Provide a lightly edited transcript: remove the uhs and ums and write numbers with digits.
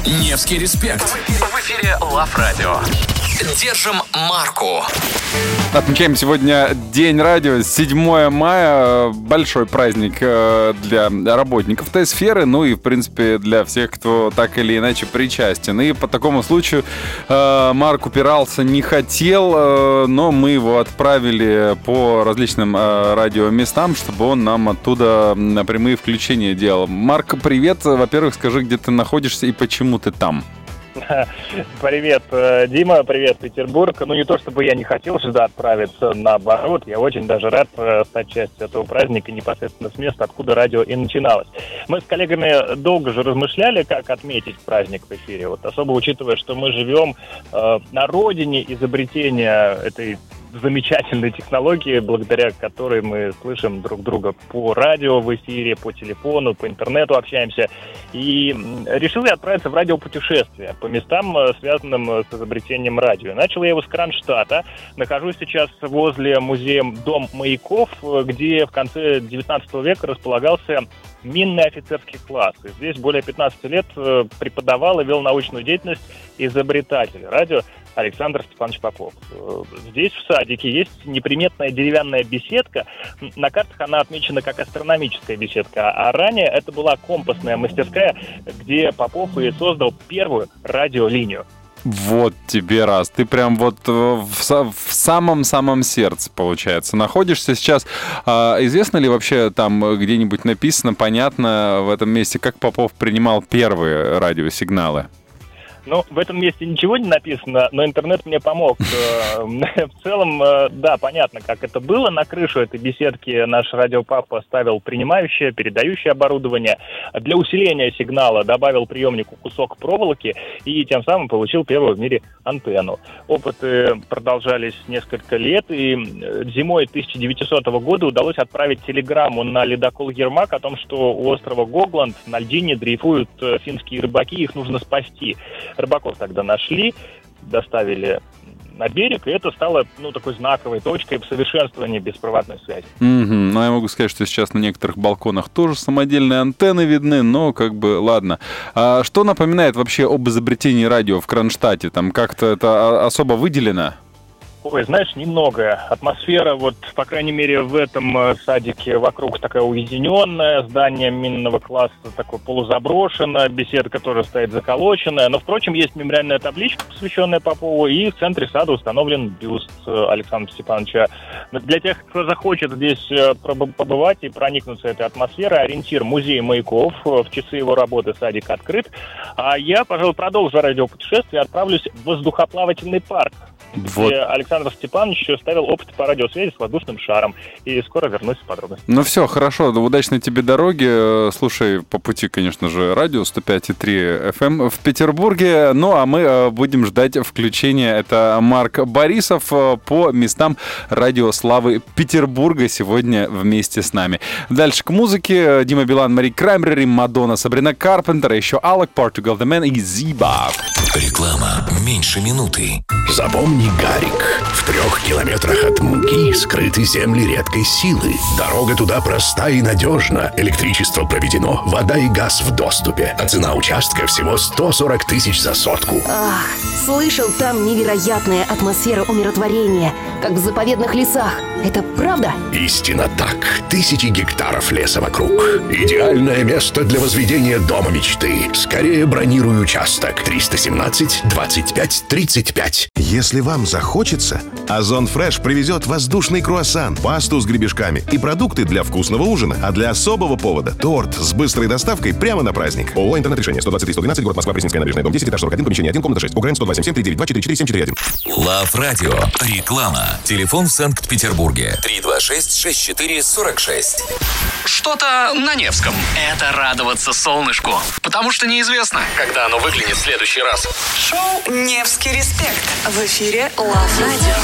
Невский респект. В эфире Love Radio. Держим марку. Отмечаем сегодня День радио, 7 мая. Большой праздник для работников Т-сферы, ну и, в принципе, для всех, кто так или иначе причастен. И по такому случаю Марк упирался не хотел, но мы его отправили по различным радиоместам, чтобы он нам оттуда прямые включения делал. Марк, привет. Во-первых, скажи, где ты находишься и почему ты там? Привет, Дима, привет, Петербург. Ну, не то чтобы я не хотел сюда отправиться, наоборот, я очень даже рад стать частью этого праздника непосредственно с места, откуда радио и начиналось. Мы с коллегами долго же размышляли, как отметить праздник в эфире, вот особо учитывая, что мы живем на родине изобретения этой замечательной технологии, благодаря которой мы слышим друг друга по радио в эфире, по телефону, по интернету общаемся. И решил я отправиться в радиопутешествие по местам, связанным с изобретением радио. Начал я его с Кронштадта. Нахожусь сейчас возле музея «Дом маяков», где в конце 19 века располагался минный офицерский класс. И здесь более 15 лет преподавал и вел научную деятельность изобретатель радио Александр Степанович Попов. Здесь в садике есть неприметная деревянная беседка. На картах она отмечена как астрономическая беседка, а ранее это была компасная мастерская, где Попов и создал первую радиолинию. Вот тебе раз. Ты прям вот в самом-самом сердце, получается, находишься сейчас. Известно ли вообще там где-нибудь написано, понятно в этом месте, как Попов принимал первые радиосигналы? Ну, в этом месте ничего не написано, но интернет мне помог. В целом, да, понятно, как это было. На крышу этой беседки наш радиопап поставил принимающее, передающее оборудование. Для усиления сигнала добавил приемнику кусок проволоки и тем самым получил первую в мире антенну. Опыты продолжались несколько лет, и зимой 1900 года удалось отправить телеграмму на ледокол «Ермак» о том, что у острова Гогланд на льдине дрейфуют финские рыбаки, их нужно спасти. Рыбаков тогда нашли, доставили на берег, и это стало, такой знаковой точкой в совершенствовании беспроводной связи. Ну, я могу сказать, что сейчас на некоторых балконах тоже самодельные антенны видны, но ладно. А что напоминает вообще об изобретении радио в Кронштадте? Там как-то это особо выделено? Ой, знаешь, немного. Атмосфера, по крайней мере, в этом садике вокруг такая уединенная, здание минного класса такое полузаброшенное, беседка тоже стоит заколоченная, но, впрочем, есть мемориальная табличка, посвященная Попову, и в центре сада установлен бюст Александра Степановича. Для тех, кто захочет здесь побывать и проникнуться этой атмосферой, ориентир музей маяков, в часы его работы садик открыт, а я, пожалуй, продолжу радиопутешествие и отправлюсь в воздухоплавательный парк, где Александр Степанович ставил опыт по радиосвязи с воздушным шаром. И скоро вернусь с подробностями. Ну все, хорошо, удачной тебе дороги. Слушай по пути, конечно же, радио 105,3 FM в Петербурге. Ну а мы будем ждать включения. Это Марк Борисов по местам радиославы Петербурга сегодня вместе с нами. Дальше к музыке. Дима Билан, Мари Краймбрери, Мадонна, Сабрина Карпентер, еще Алек, Portugal The Man и Зиба. Реклама меньше минуты. Запомни, Гарик, в 3 километрах от Муки скрыты земли редкой силы. Дорога туда проста и надежна. Электричество проведено, вода и газ в доступе. А цена участка всего 140 тысяч за сотку. Ах, слышал, там невероятная атмосфера умиротворения, как в заповедных лесах. Это правда? Истинно так. 1000 гектаров леса вокруг. Идеальное место для возведения дома мечты. Скорее бронируй участок. 317 25 35. Если вам захочется, Озон Фреш привезет воздушный круассан, пасту с гребешками и продукты для вкусного ужина. А для особого повода – торт с быстрой доставкой прямо на праздник. ООО «Интернет-решение», 123-112, город Москва, Пресненская набережная, дом 10, этаж 41, помещение 1, комната 6. УГРН 127-392-44-741. Love Radio. Реклама. Телефон в Санкт-Петербурге. 326-64-46. Что-то на Невском. Это радоваться солнышку. Потому что неизвестно, когда оно выглянет в следующий раз. Шоу «Невский респект» в эфире Love Radio.